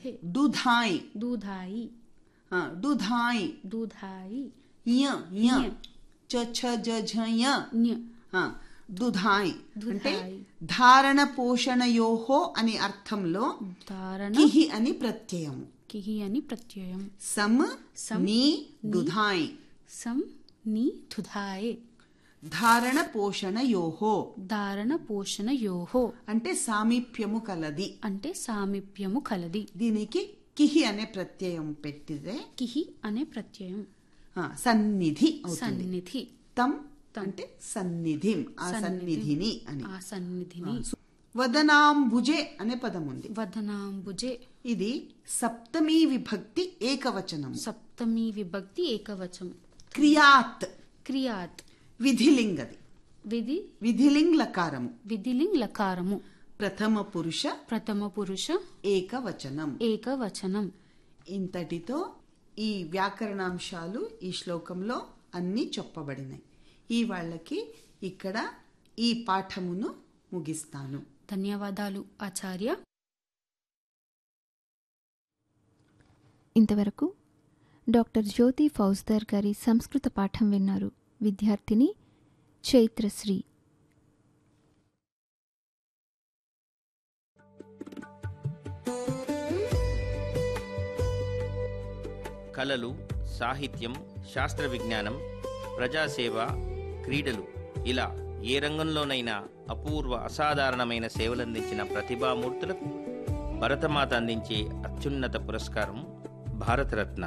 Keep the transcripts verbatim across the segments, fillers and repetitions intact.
थे. दुधाई दूधाई. हाँ दुधाई. दूधाई. य य य. च छ ज झ य न्य. हाँ దుధాయి అంటే దుధాయి. ధారణ పోషణయోహో అని అర్థంలో ధారణ కిహి అని ప్రత్యయము. కిహి అని ప్రత్యయం. సమ్ సమ్ నీ దుధాయి. సం ని దుధాయే. ధారణ పోషణయోహో ధారణ పోషణ యోహో అంటే సామీప్యము కలది. అంటే సామీప్యము కలది. దీనికి కిహి అనే ప్రత్యయం పెట్టితే కిహి అనే ప్రత్యయం ఆ, సన్నిధి అవుతుంది. సన్నిధి. తం అంటే సన్నిధి, ఆ సన్నిధిని అని. ఆ సన్నిధిని. వదనాంబుజే అనే పదం ఉంది. వదనాంబుజే. ఇది సప్తమీ విభక్తి ఏకవచనం. సప్తమి విభక్తి ఏకవచనం. క్రియాత్ క్రియాత్. విధిలింగ్ అది. విధి విధిలింగ్ లకారము. విధిలింగ్ లకారము. ప్రథమ పురుష ప్రథమ పురుష ఏకవచనం. ఏకవచనం. ఇంతటితో ఈ వ్యాకరణాంశాలు ఈ శ్లోకంలో అన్నీ చెప్పబడినాయి. ఈ వాళ్ళకి ఇక్కడ ఈ పాఠమును ముగిస్తాను. ధన్యవాదాలు ఆచార్య. ఇంతవరకు డాక్టర్ జ్యోతి ఫౌజ్దార్ గారి సంస్కృత పాఠం విన్నారు. విద్యార్థిని చైత్రశ్రీ. కళలు, సాహిత్యం, శాస్త్ర విజ్ఞానం, ప్రజాసేవ, క్రీడలు ఇలా ఏ రంగంలోనైనా అపూర్వ అసాధారణమైన సేవలందించిన ప్రతిభామూర్తులకు భరతమాత అందించే అత్యున్నత పురస్కారం భారతరత్న.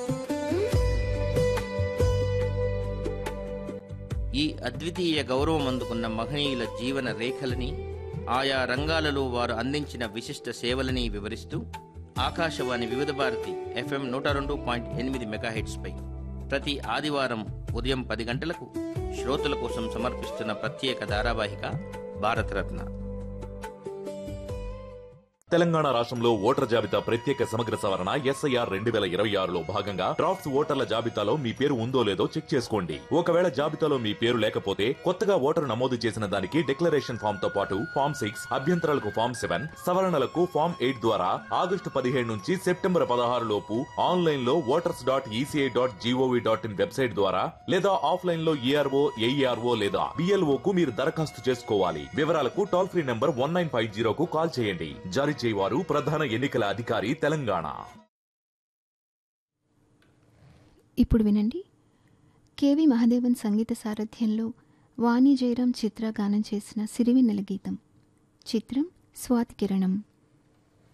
ఈ అద్వితీయ గౌరవం అందుకున్న మహనీయుల జీవన రేఖలని, ఆయా రంగాలలో వారు అందించిన విశిష్ట సేవలని వివరిస్తూ ఆకాశవాణి వివిధ భారతి ఎఫ్ఎం నూట రెండు పాయింట్ ఎనిమిది మెగాహెట్స్ పై ప్రతి ఆదివారం ఉదయం పది గంటలకు శ్రోతల కోసం సమర్పిస్తున్న ప్రత్యేక ధారావాహిక భారతరత్న. తెలంగాణ రాష్ట్రంలో ఓటర్ జాబితా ప్రత్యేక సమగ్ర సవరణ ఎస్ఐఆర్ రెండు వేల ఇరవై ఆరులో భాగంగా డ్రాఫ్ట్స్ ఓటర్ల జాబితాలో మీ పేరు ఉందో లేదో చెక్ చేసుకోండి. ఒకవేళ జాబితాలో మీ పేరు లేకపోతే కొత్తగా ఓటరు నమోదు చేసిన దానికి డిక్లరేషన్ ఫామ్ తో పాటు ఫామ్ సిక్స్, అభ్యంతరాలకు ఫామ్ సెవెన్, సవరణలకు ఫామ్ ఎయిట్ ద్వారా ఆగస్టు పదిహేడు నుంచి సెప్టెంబర్ పదహారు లోపు ఆన్లైన్ లో voters dot ECI dot GOV dot in website ద్వారా లేదా ఆఫ్లైన్ లో ఏఆర్ఓ, ఏఈఆర్ఓ లేదా బిఎల్ఓ కు మీరు దరఖాస్తు చేసుకోవాలి. వివరాలకు toll free number one nine five జీరోకు call చేయండి. జారీ చేయవారు ప్రధాన ఎన్నికల అధికారి తెలంగాణ. ఇప్పుడు వినండి, కెవి మహదేవన్ సంగీత సారథ్యంలో వాణి జయరాం చిత్ర గానం చేసిన సిరివెన్నెల గీతం. చిత్రం స్వాతి కిరణం.